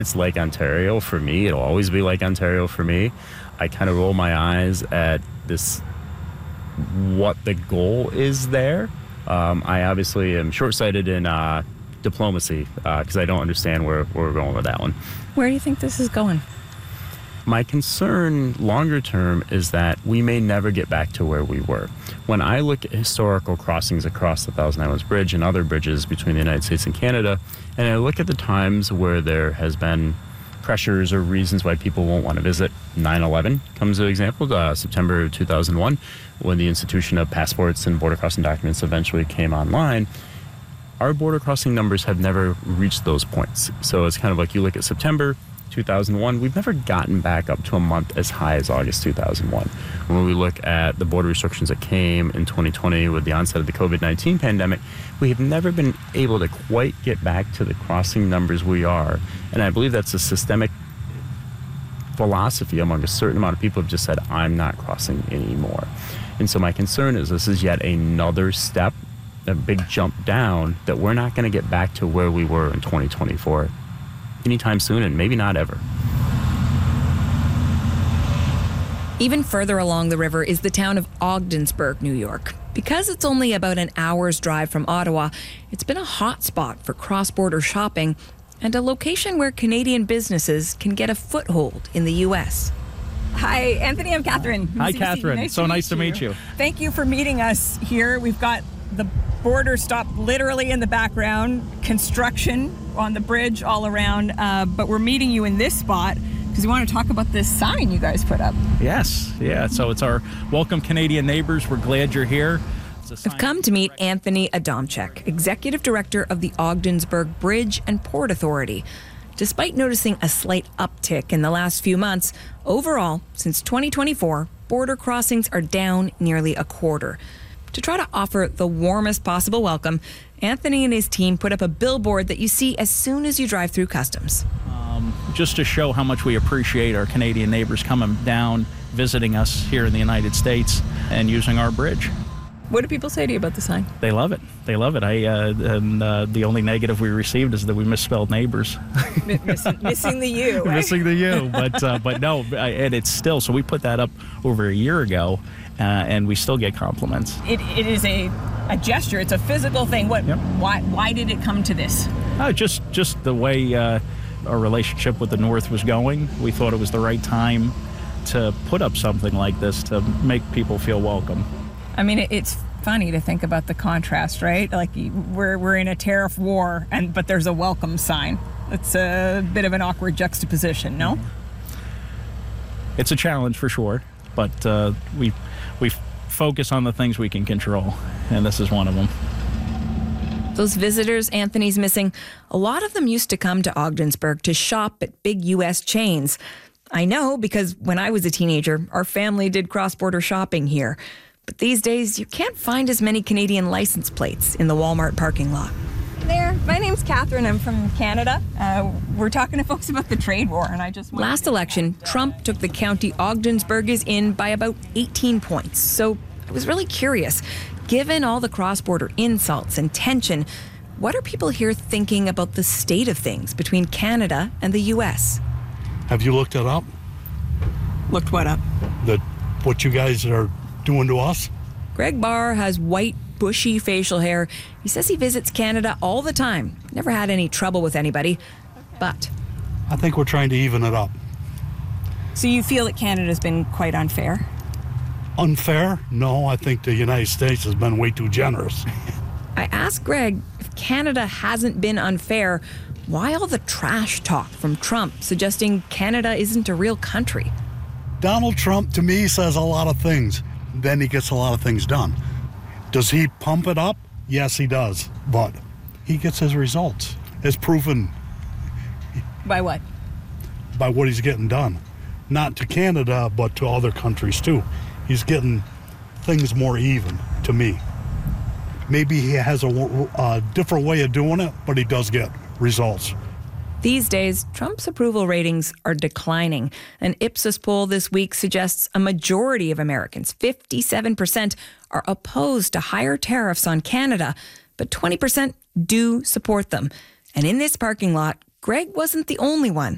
It's Lake Ontario for me. It'll always be Lake Ontario for me. I kind of roll my eyes at this, what the goal is there. I obviously am short-sighted in diplomacy because I don't understand where we're going with that one. Where do you think this is going? My concern longer term is that we may never get back to where we were. When I look at historical crossings across the Thousand Islands Bridge and other bridges between the United States and Canada, and I look at the times where there has been pressures or reasons why people won't want to visit, 9/11 comes as an example, September 2001, when the institution of passports and border crossing documents eventually came online. Our border crossing numbers have never reached those points. So it's kind of like you look at September 2001, we've never gotten back up to a month as high as August 2001. When we look at the border restrictions that came in 2020 with the onset of the COVID-19 pandemic, we have never been able to quite get back to the crossing numbers we are. And I believe that's a systemic philosophy among a certain amount of people who have just said, I'm not crossing anymore. And so my concern is this is yet another step, a big jump down, that we're not going to get back to where we were in 2024 anytime soon, and maybe not ever. Even further along the river is the town of Ogdensburg, New York. Because it's only about an hour's drive from Ottawa, it's been a hot spot for cross-border shopping and a location where Canadian businesses can get a foothold in the U.S. Hi, Anthony. I'm Catherine. Hi, Catherine. Nice to meet you. Thank you for meeting us here. We've got the border stop literally in the background, construction on the bridge all around, but we're meeting you in this spot because we want to talk about this sign you guys put up. Yes, yeah, so it's our Welcome Canadian Neighbors. We're glad you're here. I've come to meet Anthony Adamczyk, Executive Director of the Ogdensburg Bridge and Port Authority. Despite noticing a slight uptick in the last few months, overall, since 2024, border crossings are down nearly a quarter. To try to offer the warmest possible welcome, Anthony and his team put up a billboard that you see as soon as you drive through customs. Just to show how much we appreciate our Canadian neighbors coming down, visiting us here in the United States, and using our bridge. What do people say to you about the sign? They love it. They love it. The only negative we received is that we misspelled neighbors. Missing the U, right? Missing the U, but no, and it's still, so we put that up over a year ago, and we still get compliments. It is a gesture. It's a physical thing. What? Yep. Why did it come to this? Just the way our relationship with the North was going. We thought it was the right time to put up something like this to make people feel welcome. I mean, it's funny to think about the contrast, right? Like we're in a tariff war, but there's a welcome sign. It's a bit of an awkward juxtaposition, no? It's a challenge for sure, but we focus on the things we can control, and this is one of them. Those visitors Anthony's missing, a lot of them used to come to Ogdensburg to shop at big U.S. chains. I know because when I was a teenager, our family did cross-border shopping here. But these days, you can't find as many Canadian license plates in the Walmart parking lot. There, my name's Catherine. I'm from Canada. We're talking to folks about the trade war, and I just... Last election, Trump took the county Ogdensburg is in by about 18 points. So I was really curious. Given all the cross-border insults and tension, what are people here thinking about the state of things between Canada and the U.S.? Have you looked it up? Looked what up? What you guys are doing to us? Greg Barr has white, bushy facial hair. He says he visits Canada all the time. Never had any trouble with anybody. But I think we're trying to even it up. So you feel that Canada's been quite unfair? Unfair? No, I think the United States has been way too generous. I asked Greg, if Canada hasn't been unfair, why all the trash talk from Trump suggesting Canada isn't a real country? Donald Trump, to me, says a lot of things. Then he gets a lot of things done. Does he pump it up? Yes, he does. But he gets his results. It's proven. By what? By what he's getting done. Not to Canada, but to other countries, too. He's getting things more even, to me. Maybe he has a different way of doing it, but he does get results. These days, Trump's approval ratings are declining. An Ipsos poll this week suggests a majority of Americans, 57%, are opposed to higher tariffs on Canada, but 20% do support them. And in this parking lot, Greg wasn't the only one